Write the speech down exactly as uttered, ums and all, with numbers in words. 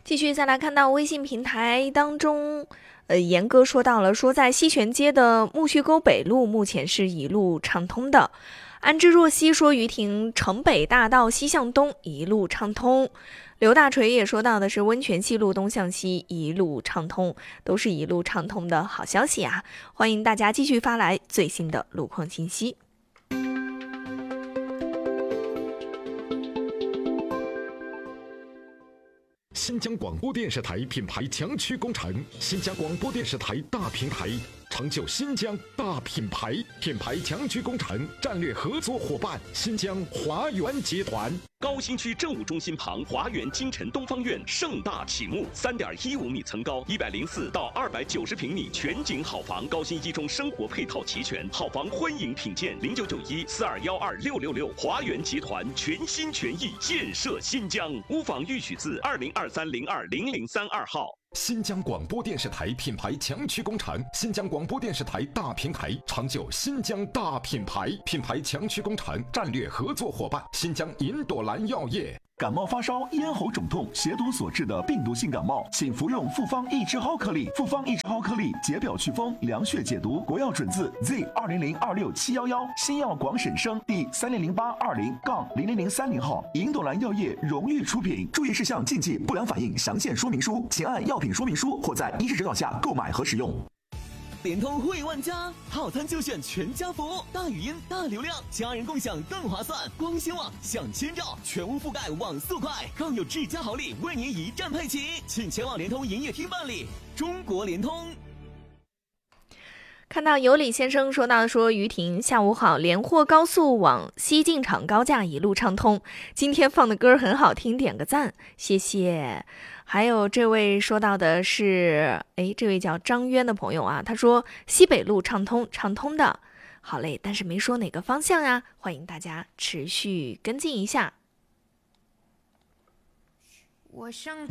继续再来看到微信平台当中，呃，严哥说到了，说在西泉街的木须沟北路目前是一路畅通的。安之若曦说于婷城北大道西向东一路畅通。刘大锤也说到的是温泉西路东向西一路畅通，都是一路畅通的好消息啊！欢迎大家继续发来最新的路况信息。 新疆广播电视台品牌强驱工程，新疆广播电视台大平台，成就新疆大品牌。品牌强驱工程战略合作伙伴：新疆华源集团。 高新区政务中心旁，华源金晨东方院盛大启幕，三点一五米层高，一百零四到二百九十平米全景好房，高新一中生活配套齐全，好房欢迎品鉴。零九九一四二幺二六六六，华源集团全心全意建设新疆。屋房预取自二零二三零二零零三二号。 新疆广播电视台品牌强驱工程，新疆广播电视台大平台，成就新疆大品牌。品牌强驱工程战略合作伙伴：新疆银朵兰药业。 感冒发烧、咽喉肿痛、血毒所致的病毒性感冒，请服用复方益智蒿颗粒。复方益智蒿颗粒解表祛风、凉血解毒，国药准字 Z 二零零二六七幺幺，新药广审生第三零零八二零杠零零零三零号，银朵兰药业荣誉出品。注意事项、禁忌、不良反应详见说明书，请按药品说明书或在医师指导下购买和使用。 联通惠万家，套餐就选全家福，大语音、大流量，家人共享更划算。光纤网享千兆，全屋覆盖网速快，更有智家好礼为您一站配齐，请前往联通营业厅办理。中国联通。 看到有李先生说到说于婷下午好，连霍高速往西进场高架一路畅通，今天放的歌很好听，点个赞，谢谢。还有这位说到的是，哎，这位叫张渊的朋友啊，他说西北路畅通，畅通的，好嘞，但是没说哪个方向呀，欢迎大家持续跟进一下。 我想